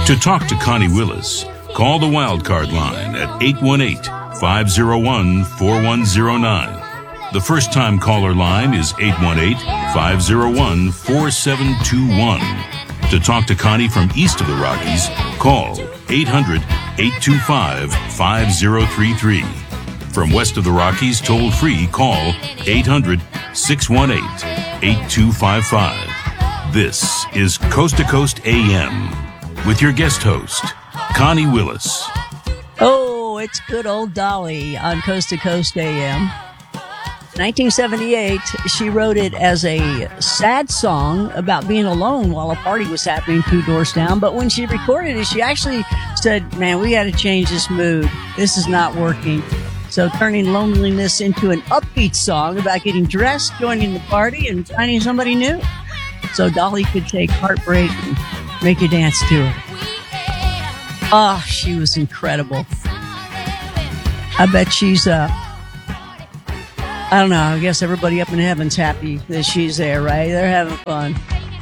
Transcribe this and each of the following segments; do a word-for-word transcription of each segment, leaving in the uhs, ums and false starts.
To talk to Connie Willis, call the Wildcard line at eight one eight, five oh one, four one oh nine. The first-time caller line is eight one eight, five oh one, four seven two one. To talk to Connie from east of the Rockies, call eight hundred, eight two five, five oh three three. From west of the Rockies, toll-free, call eight hundred, six one eight, eight two five five. This is Coast to Coast A M with your guest host, Connie Willis. Oh, it's good old Dolly on Coast to Coast A M. nineteen seventy-eight, she wrote it as a sad song about being alone while a party was happening two doors down. But when she recorded it, she actually said, man, we got to change this mood. This is not working. So turning loneliness into an upbeat song about getting dressed, joining the party, and finding somebody new. So Dolly could take heartbreak and make you dance to it. Oh, she was incredible. I bet she's, uh, I don't know, I guess everybody up in heaven's happy that she's there, right? They're having fun.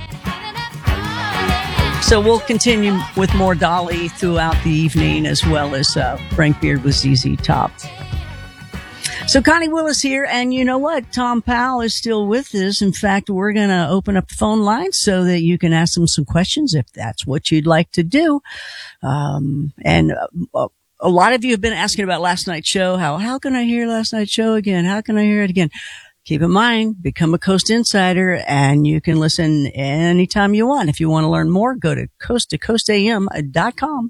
So we'll continue with more Dolly throughout the evening, as well as uh, Frank Beard with Z Z Top. So Connie Willis here, and you know what? Tom Powell is still with us. In fact, we're going to open up the phone lines so that you can ask him some questions if that's what you'd like to do. Um, and uh, a lot of you have been asking about last night's show. How, how can I hear last night's show again? How can I hear it again? Keep in mind, become a Coast Insider, and you can listen anytime you want. If you want to learn more, go to coast to coast a m dot com.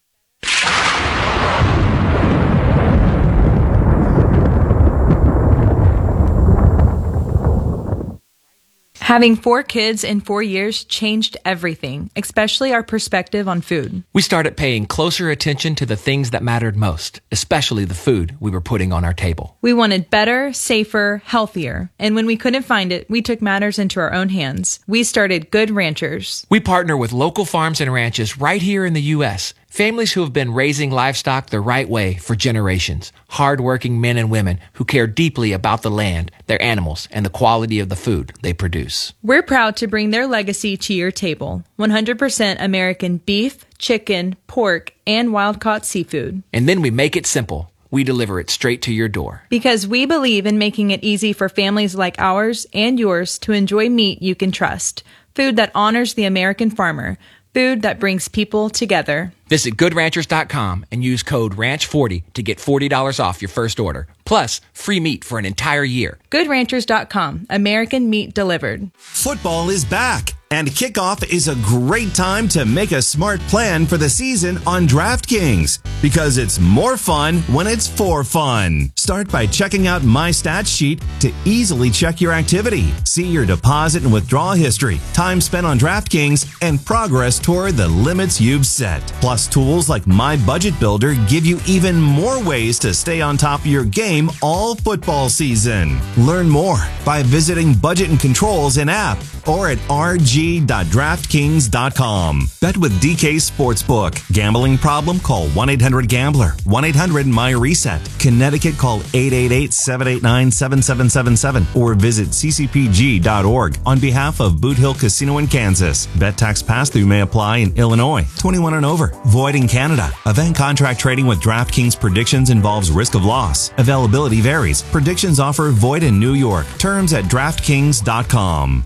Having four kids in four years changed everything, especially our perspective on food. We started paying closer attention to the things that mattered most, especially the food we were putting on our table. We wanted better, safer, healthier. And when we couldn't find it, we took matters into our own hands. We started Good Ranchers. We partner with local farms and ranches right here in the U S Families who have been raising livestock the right way for generations. Hard-working men and women who care deeply about the land, their animals, and the quality of the food they produce. We're proud to bring their legacy to your table. one hundred percent American beef, chicken, pork, and wild-caught seafood. And then we make it simple. We deliver it straight to your door. Because we believe in making it easy for families like ours and yours to enjoy meat you can trust. Food that honors the American farmer. Food that brings people together. Visit good ranchers dot com and use code ranch forty to get forty dollars off your first order. Plus, free meat for an entire year. good ranchers dot com. American meat delivered. Football is back, and kickoff is a great time to make a smart plan for the season on DraftKings, because it's more fun when it's for fun. Start by checking out My Stats Sheet to easily check your activity, see your deposit and withdrawal history, time spent on DraftKings, and progress toward the limits you've set. Plus, tools like My Budget Builder give you even more ways to stay on top of your game all football season. Learn more by visiting Budget and Controls in app or at r g dot draft kings dot com. Bet with D K Sportsbook. Gambling problem? Call one eight hundred gambler. one eight hundred my reset. Connecticut, call eight eight eight, seven eight nine, seven seven seven seven or visit c c p g dot org on behalf of Boot Hill Casino in Kansas. Bet tax pass-through may apply in Illinois. twenty-one and over. Void in Canada. Event contract trading with DraftKings predictions involves risk of loss. Availability varies. Predictions offer void in New York. Terms at draft kings dot com.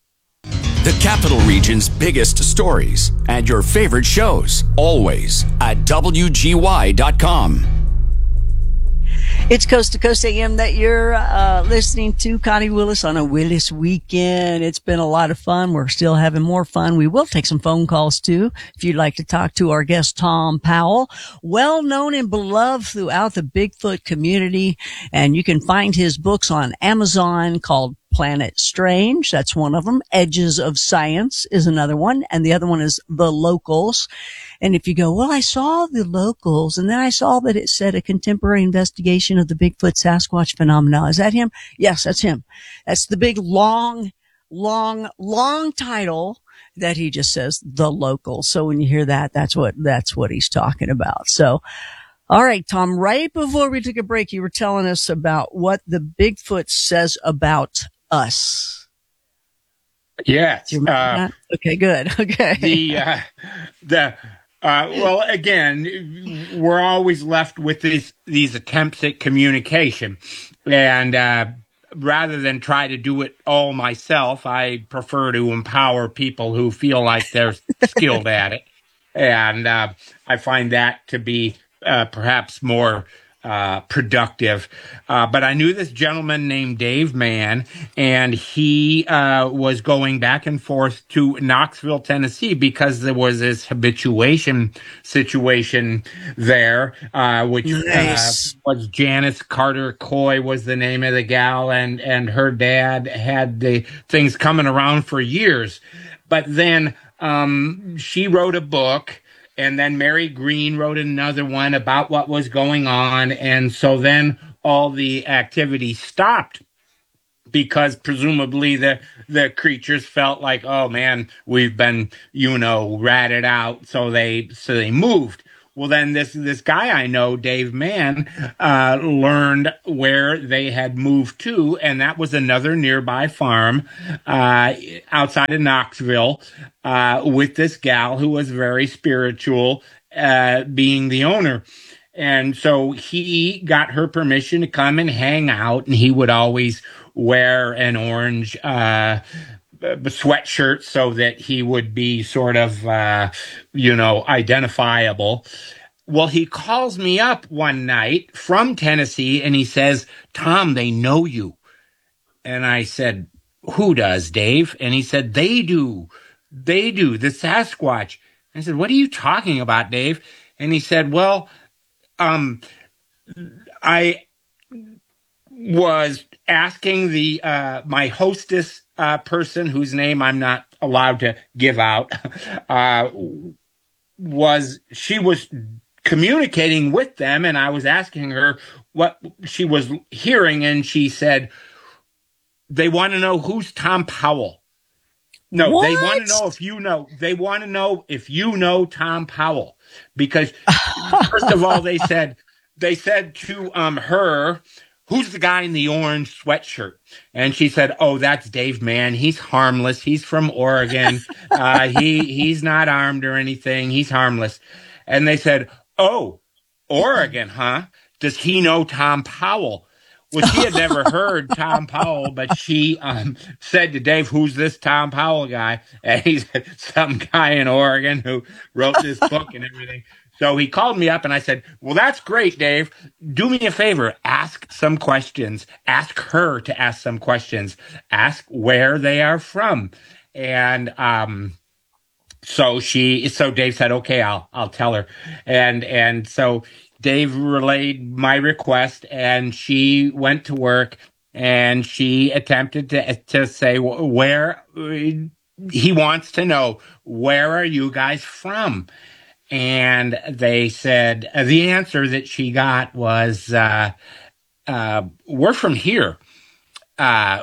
The Capital Region's biggest stories and your favorite shows, always at w g y dot com. It's Coast to Coast A M that you're uh, listening to. Connie Willis on a Willis weekend. It's been a lot of fun. We're still having more fun. We will take some phone calls too if you'd like to talk to our guest Tom Powell, well known and beloved throughout the Bigfoot community. And you can find his books on Amazon called Planet Strange. That's one of them. Edges of Science is another one. And the other one is The Locals. And if you go, well, I saw The Locals, and then I saw that it said a contemporary investigation of the Bigfoot Sasquatch phenomena. Is that him? Yes, that's him. That's the big, long, long, long title that he just says The Locals. So when you hear that, that's what, that's what he's talking about. So, all right, Tom, right before we took a break, you were telling us about what the Bigfoot says about us. Yes. Do you remember uh, that? Okay, good. Okay. The, uh, the, Uh, well, again, we're always left with these these attempts at communication, and uh, rather than try to do it all myself, I prefer to empower people who feel like they're skilled at it, and uh, I find that to be uh, perhaps more uh, productive. Uh, but I knew this gentleman named Dave Mann, and he uh, was going back and forth to Knoxville, Tennessee, because there was this habituation situation there, uh, which Nice. uh, was Janice Carter Coy was the name of the gal, and, and her dad had the things coming around for years. But then um, she wrote a book, and then Mary Green wrote another one about what was going on. And so then all the activity stopped because presumably the, the creatures felt like, oh man, we've been, you know, ratted out. So they, so they moved. Well, then this, this guy I know, Dave Mann, uh, learned where they had moved to, and that was another nearby farm, uh, outside of Knoxville, uh, with this gal who was very spiritual, uh, being the owner. And so he got her permission to come and hang out, and he would always wear an orange, uh, sweatshirt so that he would be sort of, uh, you know, identifiable. Well, he calls me up one night from Tennessee and he says, Tom, they know you. And I said, who does, Dave? And he said, they do. They do, the Sasquatch. I said, what are you talking about, Dave? And he said, well, um, I was asking the, uh, my hostess, uh, person whose name I'm not allowed to give out, uh, was, she was communicating with them, and I was asking her what she was hearing, and she said, they want to know who's Tom Powell. No, What? they want to know if you know, they want to know if you know Tom Powell, because first of all, they said, they said to, um, her, who's the guy in the orange sweatshirt? And she said, oh, that's Dave Mann. He's harmless. He's from Oregon. Uh, he, he's not armed or anything. He's harmless. And they said, oh, Oregon, huh? Does he know Tom Powell? Well, she had never heard Tom Powell, but she um, said to Dave, who's this Tom Powell guy? And he said, some guy in Oregon who wrote this book and everything. So he called me up and I said, well, that's great, Dave. Do me a favor. Ask some questions. Ask her to ask some questions. Ask where they are from. And um, so she, so Dave said, okay, I'll, I'll tell her. And, and so Dave relayed my request, and she went to work and she attempted to, to say where he wants to know, where are you guys from? And they said, uh, the answer that she got was, uh, uh, we're from here. Uh,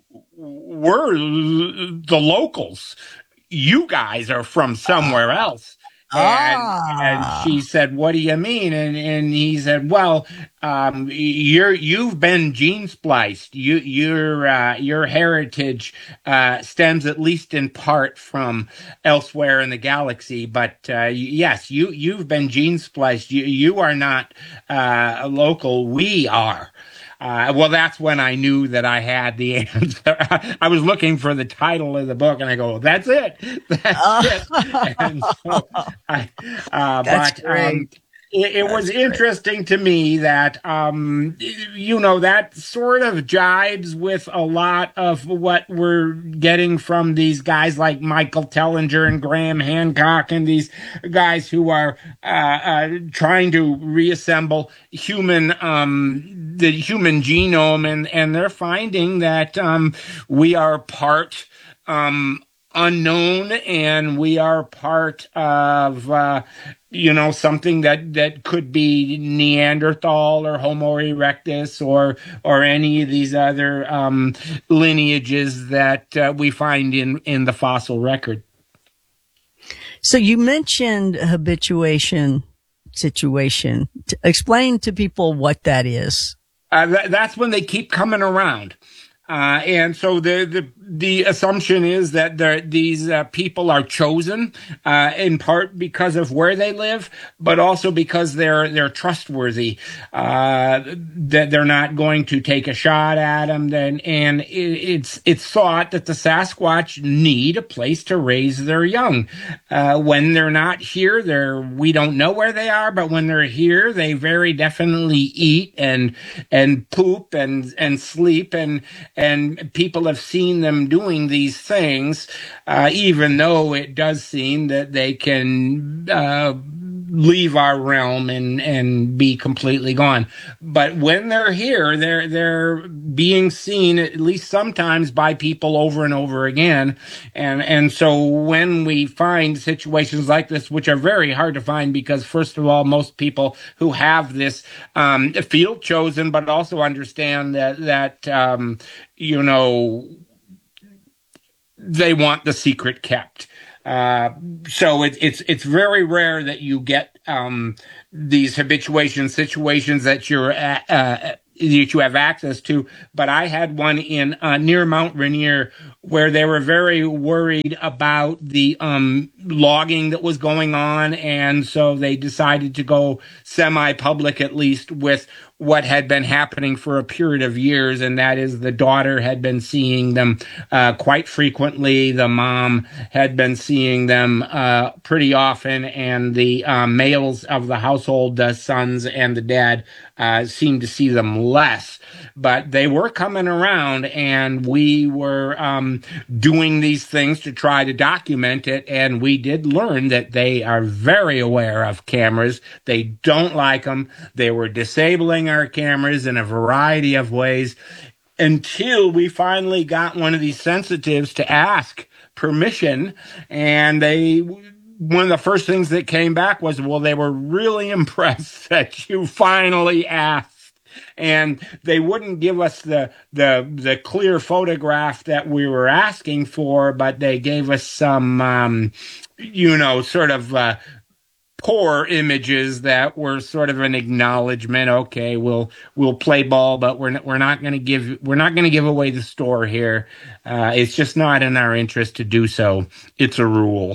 we're the locals. You guys are from somewhere else. And, Ah. and she said, what do you mean? And, and he said, well, um, you're, you've been gene spliced. You, your, uh, your heritage, uh, stems at least in part from elsewhere in the galaxy. But, uh, yes, you, you've been gene spliced. You, you are not, uh, local. We are. Uh, well, that's when I knew that I had the answer. I was looking for the title of the book, and I go, "That's it, that's it." And so, I, uh, That's but great. um, it, it was interesting to me that, um, you know, that sort of jibes with a lot of what we're getting from these guys like Michael Tellinger and Graham Hancock and these guys who are uh, uh, trying to reassemble human, um, the human genome, and, and they're finding that um, we are part um, unknown, and we are part of, uh, you know, something that, that could be Neanderthal or Homo erectus or or any of these other um, lineages that uh, we find in, in the fossil record. So you mentioned habituation situation. T- explain to people what that is. Uh, th- that's when they keep coming around. Uh, and so the, the the assumption is that there, these uh, people are chosen uh, in part because of where they live, but also because they're they're trustworthy. Uh, that they're not going to take a shot at them. Then, and it, it's it's thought that the Sasquatch need a place to raise their young. Uh, when they're not here, they're we don't know where they are, but when they're here, they very definitely eat and and poop and and sleep, and and people have seen them doing these things, uh, even though it does seem that they can uh, leave our realm and and be completely gone. But when they're here, they're they're being seen at least sometimes by people over and over again, and and so when we find situations like this, which are very hard to find because first of all, most people who have this um, feel chosen, but also understand that that um, you know, they want the secret kept. Uh, so it, it's it's very rare that you get um, these habituation situations that you're at, uh, that you have access to. But I had one in uh, near Mount Rainier where they were very worried about the um, logging that was going on, and so they decided to go semi-public at least with what had been happening for a period of years, and that is the daughter had been seeing them uh, quite frequently. The mom had been seeing them uh, pretty often, and the uh, males of the household, the sons and the dad, uh, seemed to see them less. But they were coming around, and we were um, doing these things to try to document it, and we did learn that they are very aware of cameras. They don't like them. They were disabling our cameras in a variety of ways until we finally got one of these sensitives to ask permission, and they... one of the first things that came back was, well, they were really impressed that you finally asked. And they wouldn't give us the the the clear photograph that we were asking for, but they gave us some, um, you know, sort of uh, poor images that were sort of an acknowledgement. Okay, we'll we'll play ball, but we're not, we're not going to give we're not going to give away the store here. Uh, it's just not in our interest to do so. It's a rule.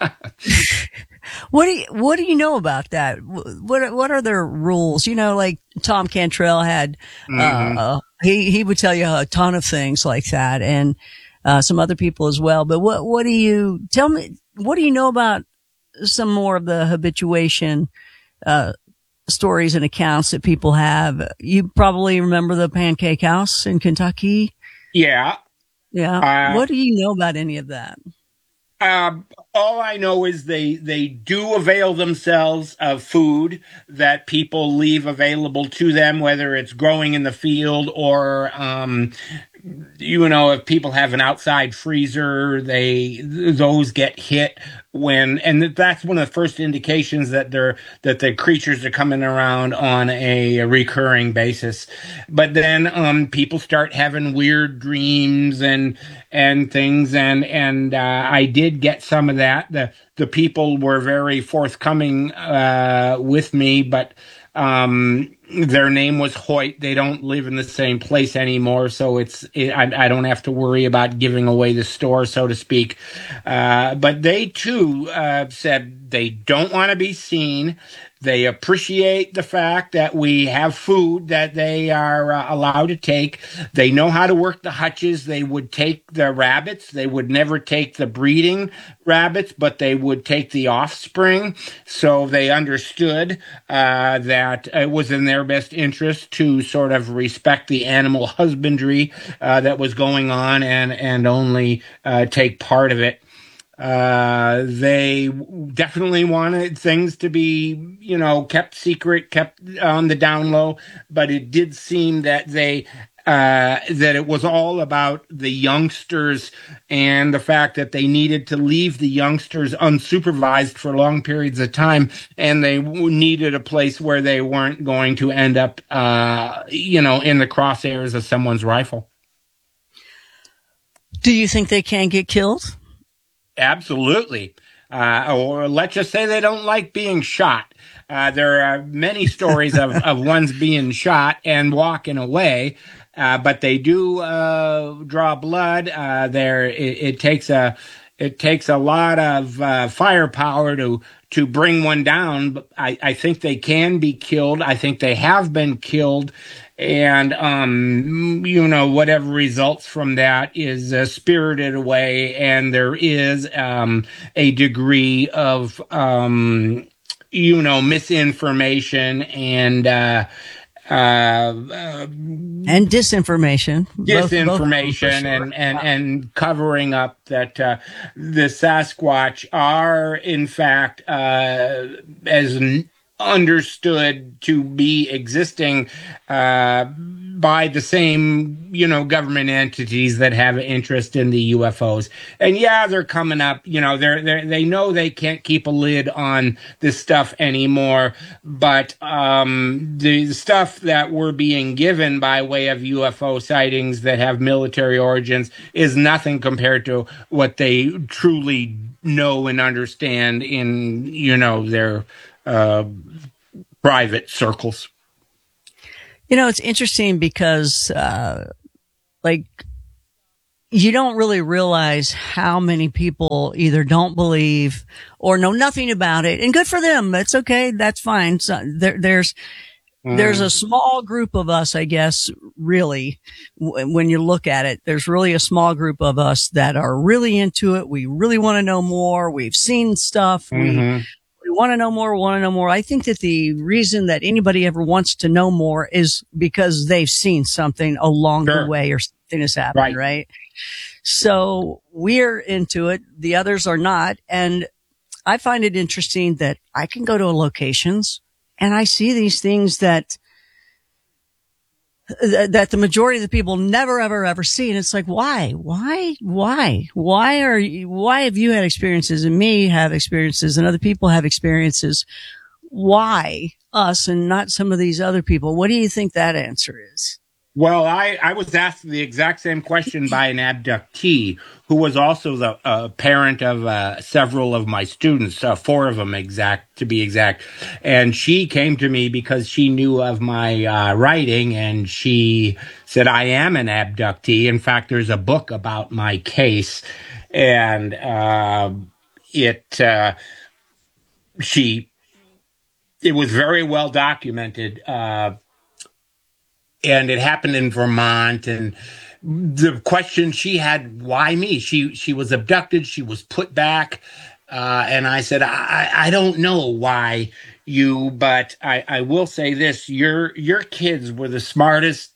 What do you, what do you know about that? What, what are their rules? You know, like Tom Cantrell had, mm-hmm. uh, he, he would tell you a ton of things like that, and, uh, some other people as well. But what, what do you, tell me, what do you know about some more of the habituation, uh, stories and accounts that people have? You probably remember the Pancake House in Kentucky. Yeah. Yeah. Uh, what do you know about any of that? Uh, all I know is they they do avail themselves of food that people leave available to them, whether it's growing in the field or, um, you know, if people have an outside freezer, they those get hit when, and that's one of the first indications that they're that the creatures are coming around on a, a recurring basis. But then um, people start having weird dreams and and things, and and uh, I did get some of that. The the people were very forthcoming uh, with me, but. Um, their name was Hoyt. They don't live in the same place anymore, so it's it, I, I don't have to worry about giving away the store, so to speak. Uh, but they too uh, said they don't want to be seen. They appreciate the fact that we have food that they are uh, allowed to take. They know how to work the hutches. They would take the rabbits. They would never take the breeding rabbits, but they would take the offspring. So they understood uh, that it was in their best interest to sort of respect the animal husbandry uh, that was going on and, and only uh, take part of it. Uh, they definitely wanted things to be, you know, kept secret, kept on the down low, but it did seem that they, uh, that it was all about the youngsters and the fact that they needed to leave the youngsters unsupervised for long periods of time, and they needed a place where they weren't going to end up, uh, you know, in the crosshairs of someone's rifle. Do you think they can get killed? Absolutely. uh, or let's just say they don't like being shot. Uh, there are many stories of, of ones being shot and walking away, uh, but they do uh, draw blood. Uh, there, it, it takes a it takes a lot of uh, firepower to to bring one down. But I, I think they can be killed. I think they have been killed. And, um, you know, whatever results from that is uh, spirited away. And there is um, a degree of, um, you know, misinformation and, uh, uh, uh, and disinformation, disinformation, both, both and, sure. and, and covering up that uh, the Sasquatch are, in fact, uh, as n- understood to be existing uh, by the same, you know, government entities that have an interest in the U F Os. And yeah, they're coming up, you know, they're, they're, they know they can't keep a lid on this stuff anymore, but um, the stuff that we're being given by way of U F O sightings that have military origins is nothing compared to what they truly know and understand in, you know, their uh, private circles. You know, it's interesting because, uh, like, you don't really realize how many people either don't believe or know nothing about it. And good for them. That's okay. That's fine. So there, there's, mm. there's a small group of us, I guess, really, w- when you look at it, there's really a small group of us that are really into it. We really want to know more. We've seen stuff. Mm-hmm. We, We want to know more, want to know more. I think that the reason that anybody ever wants to know more is because they've seen something along sure. the way or something has happened, right. right? So we're into it. The others are not. And I find it interesting that I can go to locations and I see these things that that the majority of the people never, ever, ever see. And it's like, why, why, why, why are you, why have you had experiences and me have experiences and other people have experiences? Why us and not some of these other people? What do you think that answer is? Well, I, I was asked the exact same question by an abductee who was also the uh, parent of uh, several of my students, uh, four of them exact to be exact. And she came to me because she knew of my uh, writing, and she said, I am an abductee. In fact, there's a book about my case, and uh, it uh, she it was very well documented. Uh, And it happened in Vermont. And the question she had, why me? She she was abducted. She was put back. Uh, and I said, I, I don't know why you, but I, I will say this. Your your kids were the smartest,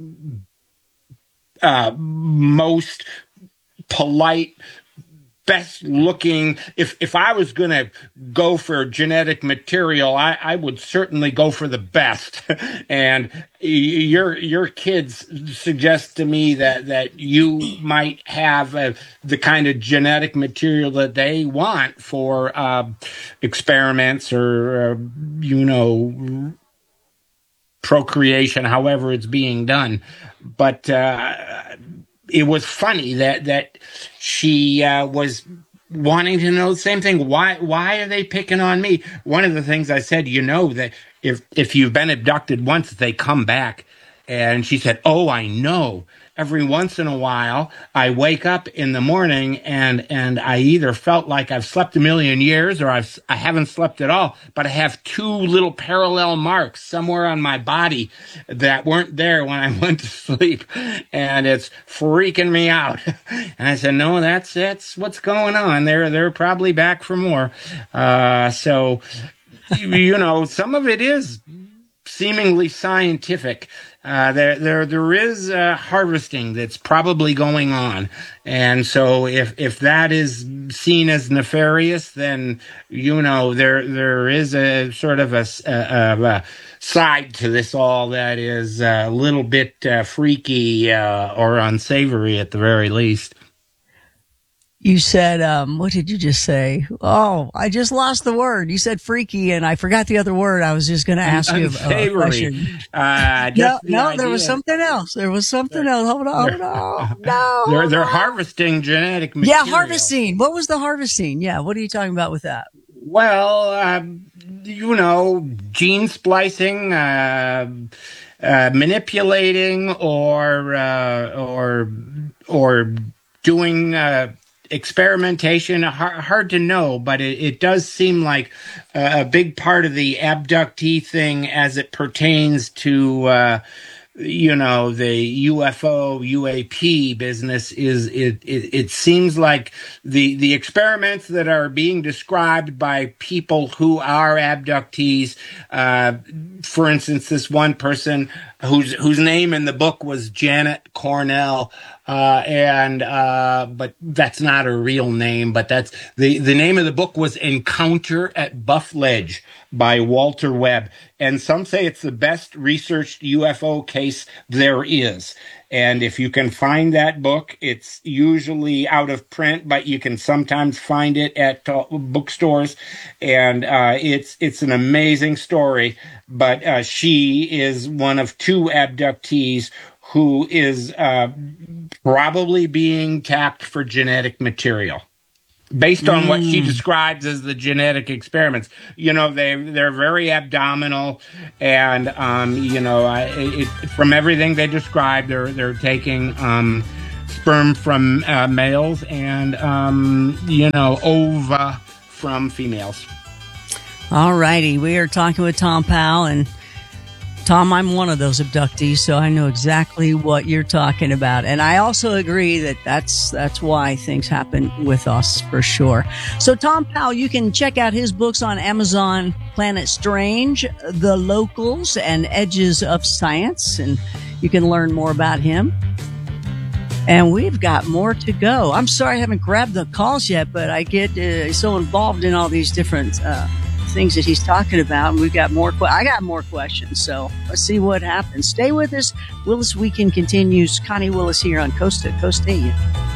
uh, most polite, best looking. If if I was going to go for genetic material, I, I would certainly go for the best. And your your kids suggest to me that that you might have uh, the kind of genetic material that they want for uh, experiments or uh, you know procreation, however it's being done. But uh, it was funny that that she uh, was wanting to know the same thing. Why why are they picking on me? One of the things I said, you know, that if if you've been abducted once, they come back. And she said, oh, I know. Every once in a while, I wake up in the morning and and I either felt like I've slept a million years or I've, I haven't slept at all, but I have two little parallel marks somewhere on my body that weren't there when I went to sleep. And it's freaking me out. And I said, no, that's that's what's going on. They're, they're probably back for more. Uh, so, you know, some of it is seemingly scientific. Uh, there, there, there is uh, harvesting that's probably going on, and so if if that is seen as nefarious, then you know there there is a sort of a, a, a side to this all that is a little bit uh, freaky uh, or unsavory at the very least. You said, um, what did you just say? Oh, I just lost the word. You said freaky, and I forgot the other word. I was just going to ask you a question. Uh, no, the no, there idea. was something else. There was something else. Hold on, hold on. No, They're, they're no. harvesting genetic material. Yeah, harvesting. What was the harvesting? Yeah, what are you talking about with that? Well, um, you know, gene splicing, uh, uh, manipulating, or uh, or or doing uh, experimentation. Hard, hard to know, but it, it does seem like a, a big part of the abductee thing, as it pertains to. Uh, you know, the U F O, U A P business is, it, it, it seems like the, the experiments that are being described by people who are abductees, uh, for instance, this one person whose, whose name in the book was Janet Cornell, uh, and, uh, but that's not her real name, but that's, the, the name of the book was Encounter at Buff Ledge by Walter Webb. And some say it's the best researched U F O case there is. And if you can find that book, it's usually out of print, but you can sometimes find it at uh, bookstores. And uh, it's it's an amazing story. But uh, she is one of two abductees who is uh, probably being tapped for genetic material. Based on mm. what she describes as the genetic experiments. You know, they, they're very abdominal, and, um, you know, I, it, from everything they describe, they're, they're taking, um, sperm from, uh, males and, um, you know, ova from females. All righty. We are talking with Tom Powell, and Tom, I'm one of those abductees, so I know exactly what you're talking about. And I also agree that that's, that's why things happen with us, for sure. So Tom Powell, you can check out his books on Amazon, Planet Strange, The Locals, and Edges of Science. And you can learn more about him. And we've got more to go. I'm sorry I haven't grabbed the calls yet, but I get uh, so involved in all these different uh things that he's talking about, and we've got more que- I got more questions, so let's see what happens. Stay with us. Willis Weekend continues. Connie Willis here on Coast to Coast A M.